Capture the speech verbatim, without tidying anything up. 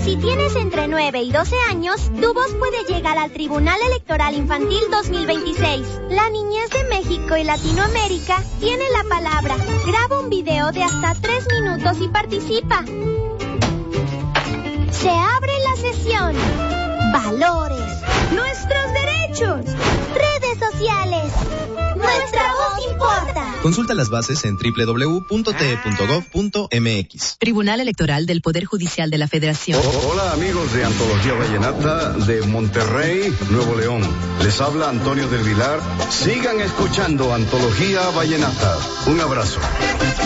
Si tienes entre nueve y doce años, tu voz puede llegar al Tribunal Electoral Infantil dos mil veintiséis. La niñez de México y Latinoamérica tiene la palabra. Graba un video de hasta tres minutos y participa. Se abre la sesión. Valores. Nuestros derechos. Redes sociales. Nuestra voz importa. Consulta las bases en doble u doble u doble u punto t e punto gov punto m x. Tribunal Electoral del Poder Judicial de la Federación. Oh, hola amigos de Antología Vallenata de Monterrey, Nuevo León. Les habla Antonio del Vilar. Sigan escuchando Antología Vallenata. Un abrazo.